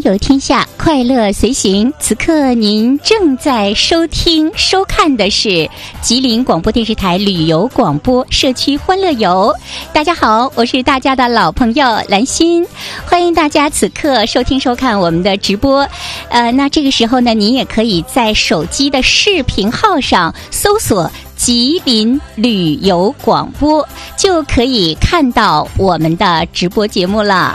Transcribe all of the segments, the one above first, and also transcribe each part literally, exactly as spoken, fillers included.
环游天下，快乐随行。此刻您正在收听收看的是吉林广播电视台旅游广播社区欢乐游。大家好，我是大家的老朋友兰心，欢迎大家此刻收听收看我们的直播。呃，那这个时候呢，您也可以在手机的视频号上搜索吉林旅游广播，就可以看到我们的直播节目了。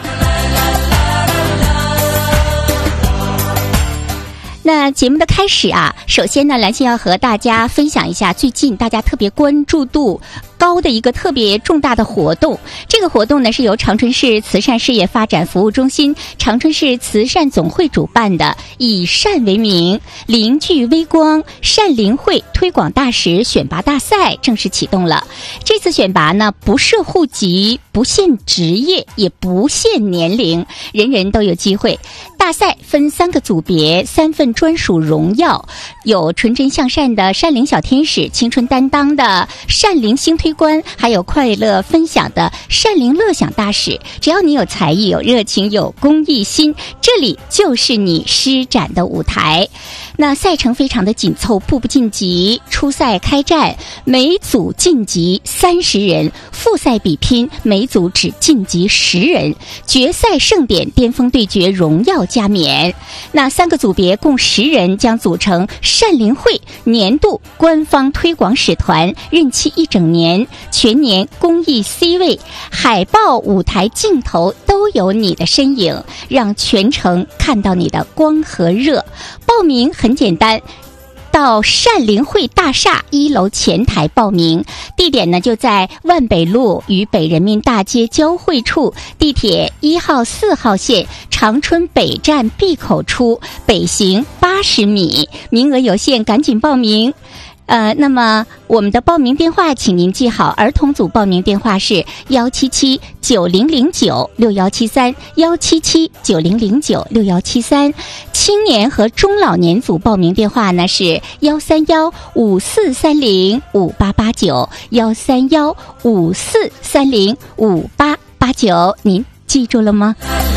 那节目的开始啊，首先呢，兰心要和大家分享一下最近大家特别关注度高的一个特别重大的活动。这个活动呢，是由长春市慈善事业发展服务中心、长春市慈善总会主办的以善为名零聚微光善灵会推广大使选拔大赛正式启动了。这次选拔呢，不设户籍，不限职业，也不限年龄，人人都有机会。大赛分三个组别，三份专属荣耀，有纯真向善的善灵小天使，青春担当的善灵星推官，还有快乐分享的善灵乐享大使。只要你有才艺、有热情、有公益心，这里就是你施展的舞台。那赛程非常的紧凑，步步晋级。初赛开战，每组晋级三十人；复赛比拼，每组只晋级十人。决赛盛典，巅峰对决，荣耀加冕。那三个组别共十人，将组成善灵会年度官方推广使团，任期一整年，全年公益 C 位，海报、舞台、镜头都有你的身影，让全程看到你的光和热。报名很简单，到善灵会大厦一楼前台报名，地点呢就在万北路与北人民大街交汇处，地铁一号、四号线长春北站 B 口出，北行八十米，名额有限，赶紧报名。呃，那么我们的报名电话，请您记好，儿童组报名电话是幺七七九零零九六幺七三，幺七七九零零九六幺七三。青年和中老年组报名电话呢是幺三幺五四三零五八八九，幺三幺五四三零五八八九，您记住了吗？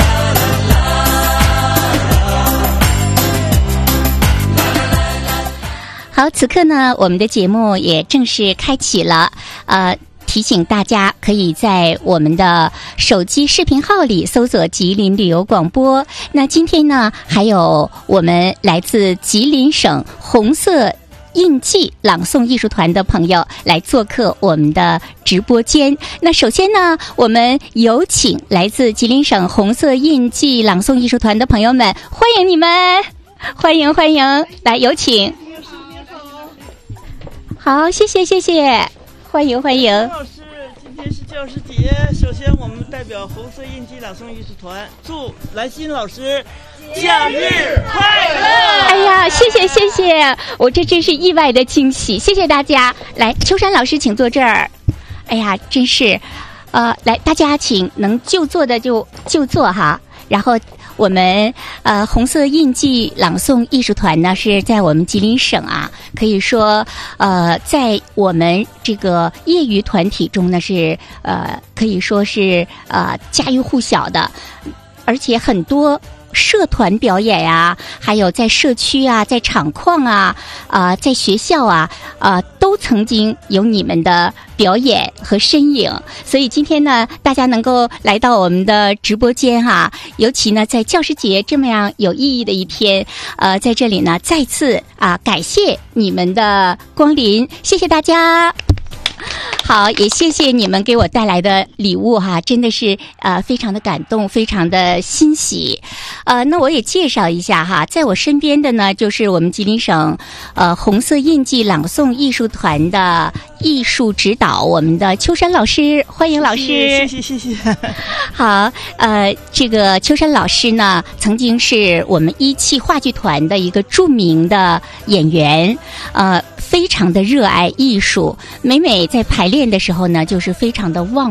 好，此刻呢，我们的节目也正式开启了。呃，提醒大家可以在我们的手机视频号里搜索吉林旅游广播。那今天呢，还有我们来自吉林省红色印记朗诵艺术团的朋友来做客我们的直播间。那首先呢，我们有请来自吉林省红色印记朗诵艺术团的朋友们，欢迎你们，欢迎欢迎，来有请。好，谢谢谢谢，欢迎欢迎。 老师，今天是教师节，首先我们代表红色印记朗诵艺术团祝兰心老师假日快乐。 哎呀，谢谢谢谢，我这真是意外的惊喜，谢谢大家。来，秋山老师请坐这儿。哎呀，真是，呃，来，大家请能就坐的就就坐哈。然后我们呃红色印记朗诵艺术团呢是在我们吉林省啊，可以说呃在我们这个业余团体中呢是呃可以说是呃家喻户晓的，而且很多社团表演呀、啊，还有在社区啊，在厂矿啊，啊、呃，在学校啊，啊、呃，都曾经有你们的表演和身影。所以今天呢，大家能够来到我们的直播间哈、啊，尤其呢在教师节这么样有意义的一天，呃，在这里呢再次啊感谢你们的光临，谢谢大家。好，也谢谢你们给我带来的礼物哈，真的是呃非常的感动，非常的欣喜。呃，那我也介绍一下哈，在我身边的呢就是我们吉林省呃红色印记朗诵艺术团的艺术指导，我们的秋山老师，欢迎老师。 谢谢谢谢。 好，呃，这个秋山老师呢，曾经是我们一汽话剧团的一个著名的演员，呃，非常的热爱艺术，每每在排练的时候呢，就是非常的忘